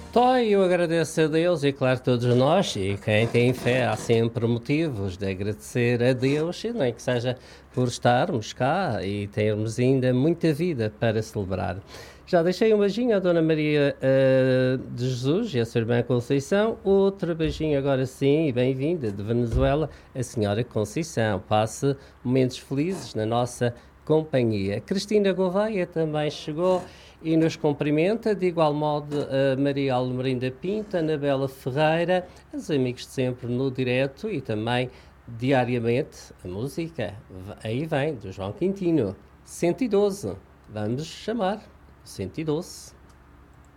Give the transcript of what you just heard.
Eu agradeço a Deus e, claro, todos nós, e quem tem fé, há sempre motivos de agradecer a Deus, e nem que seja por estarmos cá e termos ainda muita vida para celebrar. Já deixei um beijinho à Dona Maria de Jesus e à sua irmã Conceição. Outro beijinho agora sim, e bem-vinda de Venezuela, a Senhora Conceição. Passe momentos felizes na nossa companhia. Cristina Gouveia também chegou e nos cumprimenta, de igual modo a Maria Almerinda Pinta, Anabela Ferreira, os amigos de sempre no direto e também diariamente a música. Aí vem, do João Quintino, 112, vamos chamar 112.